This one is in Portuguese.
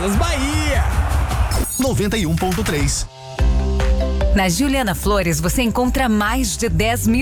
Casas Bahia. 91.3. Na Juliana Flores você encontra mais de 10 mil